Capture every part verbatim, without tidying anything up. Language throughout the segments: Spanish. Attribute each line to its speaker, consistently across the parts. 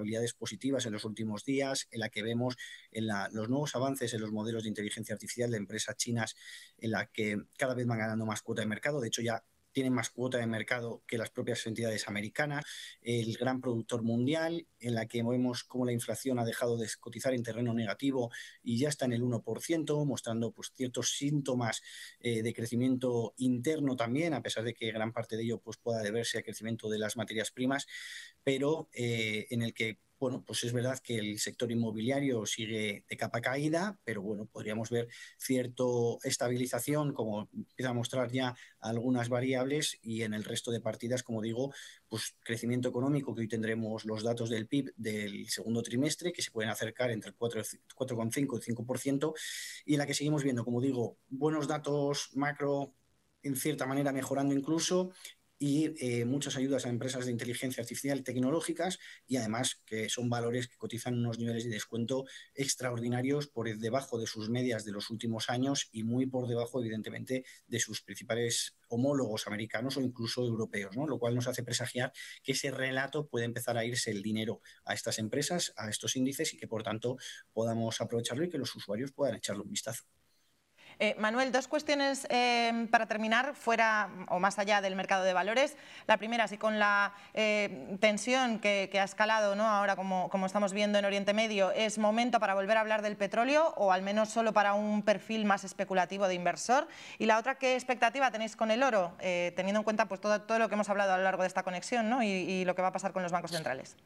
Speaker 1: responsabilidades positivas en los últimos días, en la que vemos en la, los nuevos avances en los modelos de inteligencia artificial de empresas chinas, en la que cada vez van ganando más cuota de mercado. De hecho, ya tienen más cuota de mercado que las propias entidades americanas, el gran productor mundial, en la que vemos cómo la inflación ha dejado de cotizar en terreno negativo y ya está en el uno por ciento, mostrando pues, ciertos síntomas eh, de crecimiento interno también, a pesar de que gran parte de ello pues, pueda deberse al crecimiento de las materias primas, pero eh, en el que bueno, pues es verdad que el sector inmobiliario sigue de capa caída, pero bueno, podríamos ver cierta estabilización, como empieza a mostrar ya algunas variables, y en el resto de partidas, como digo, pues crecimiento económico, que hoy tendremos los datos del P I B del segundo trimestre, que se pueden acercar entre el cuatro coma cinco y cinco por ciento, y en la que seguimos viendo, como digo, buenos datos macro, en cierta manera mejorando incluso, y eh, muchas ayudas a empresas de inteligencia artificial tecnológicas, y además que son valores que cotizan unos niveles de descuento extraordinarios por debajo de sus medias de los últimos años y muy por debajo, evidentemente, de sus principales homólogos americanos o incluso europeos, ¿no? Lo cual nos hace presagiar que ese relato puede empezar a irse el dinero a estas empresas, a estos índices, y que por tanto podamos aprovecharlo y que los usuarios puedan echarle un vistazo.
Speaker 2: Eh, Manuel, dos cuestiones eh, para terminar, fuera o más allá del mercado de valores. La primera, si con la eh, tensión que, que ha escalado, ¿no?, ahora como, como estamos viendo en Oriente Medio, ¿es momento para volver a hablar del petróleo o al menos solo para un perfil más especulativo de inversor? Y la otra, ¿qué expectativa tenéis con el oro, eh, teniendo en cuenta pues, todo, todo lo que hemos hablado a lo largo de esta conexión, ¿no?, y, y lo que va a pasar con los bancos centrales?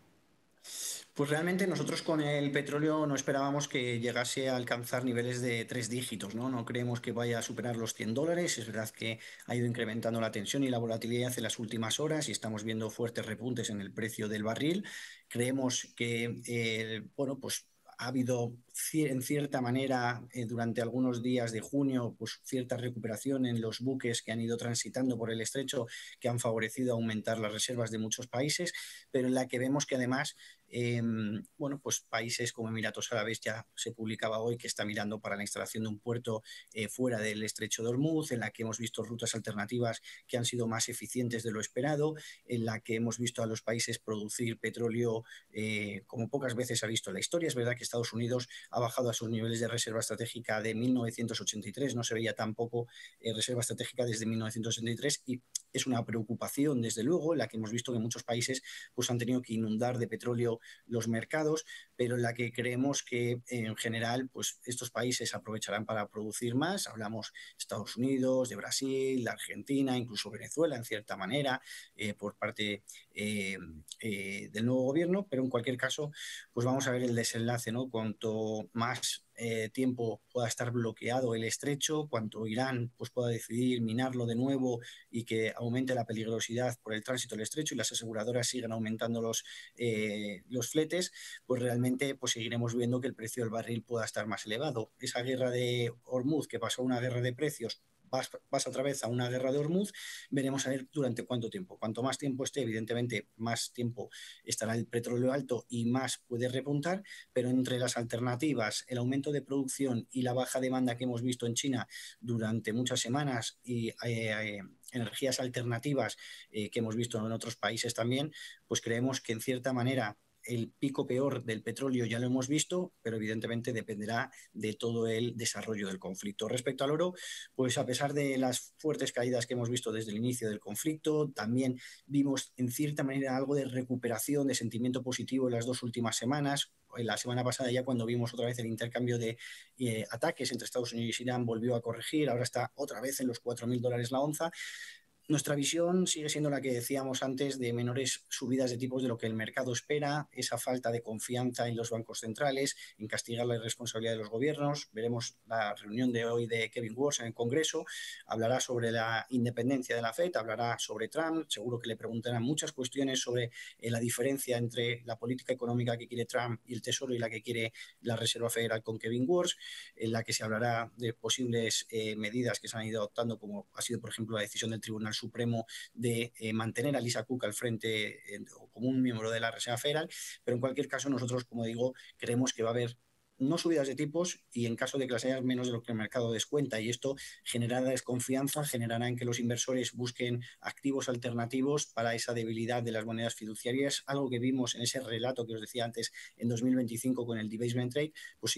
Speaker 1: Pues realmente nosotros con el petróleo no esperábamos que llegase a alcanzar niveles de tres dígitos, ¿no? No creemos que vaya a superar los cien dólares. Es verdad que ha ido incrementando la tensión y la volatilidad en las últimas horas y estamos viendo fuertes repuntes en el precio del barril. Creemos que, eh, bueno, pues ha habido en cierta manera eh, durante algunos días de junio pues cierta recuperación en los buques que han ido transitando por el estrecho, que han favorecido aumentar las reservas de muchos países, pero en la que vemos que además Eh, bueno, pues países como Emiratos Árabes, ya se publicaba hoy que está mirando para la instalación de un puerto eh, fuera del estrecho de Hormuz, en la que hemos visto rutas alternativas que han sido más eficientes de lo esperado, en la que hemos visto a los países producir petróleo eh, como pocas veces ha visto en la historia. Es verdad que Estados Unidos ha bajado a sus niveles de reserva estratégica de mil novecientos ochenta y tres, no se veía tampoco eh, reserva estratégica desde mil novecientos ochenta y tres, y es una preocupación, desde luego, en la que hemos visto que muchos países pues, han tenido que inundar de petróleo los mercados, pero en la que creemos que en general pues, estos países aprovecharán para producir más. Hablamos de Estados Unidos, de Brasil, de Argentina, incluso Venezuela en cierta manera, eh, por parte eh, eh, del nuevo gobierno, pero en cualquier caso pues vamos a ver el desenlace, ¿no? Cuanto más eh, tiempo pueda estar bloqueado el estrecho, cuanto Irán pues, pueda decidir minarlo de nuevo y que aumente la peligrosidad por el tránsito del estrecho y las aseguradoras sigan aumentando los, eh, los fletes, pues realmente pues, seguiremos viendo que el precio del barril pueda estar más elevado. Esa guerra de Hormuz, que pasó a una guerra de precios, Vas, vas otra vez a una guerra de Hormuz, veremos a ver durante cuánto tiempo. Cuanto más tiempo esté, evidentemente, más tiempo estará el petróleo alto y más puede repuntar, pero entre las alternativas, el aumento de producción y la baja demanda que hemos visto en China durante muchas semanas y eh, eh, energías alternativas eh, que hemos visto en otros países también, pues creemos que en cierta manera el pico peor del petróleo ya lo hemos visto, pero evidentemente dependerá de todo el desarrollo del conflicto. Respecto al oro, pues a pesar de las fuertes caídas que hemos visto desde el inicio del conflicto, también vimos en cierta manera algo de recuperación, de sentimiento positivo en las dos últimas semanas. En la semana pasada, ya cuando vimos otra vez el intercambio de eh, ataques entre Estados Unidos y Irán, volvió a corregir, ahora está otra vez en los cuatro mil dólares la onza. Nuestra visión sigue siendo la que decíamos antes, de menores subidas de tipos de lo que el mercado espera, esa falta de confianza en los bancos centrales, en castigar la irresponsabilidad de los gobiernos. Veremos la reunión de hoy de Kevin Warsh en el Congreso, hablará sobre la independencia de la Fed, hablará sobre Trump, seguro que le preguntarán muchas cuestiones sobre eh, la diferencia entre la política económica que quiere Trump y el Tesoro y la que quiere la Reserva Federal con Kevin Warsh, en la que se hablará de posibles eh, medidas que se han ido adoptando, como ha sido, por ejemplo, la decisión del Tribunal Supremo de eh, mantener a Lisa Cook al frente eh, como un miembro de la Reserva Federal, pero en cualquier caso nosotros, como digo, creemos que va a haber no subidas de tipos y en caso de que las haya menos de lo que el mercado descuenta. Y esto generará desconfianza, generará en que los inversores busquen activos alternativos para esa debilidad de las monedas fiduciarias, algo que vimos en ese relato que os decía antes en dos mil veinticinco con el debasement trade, pues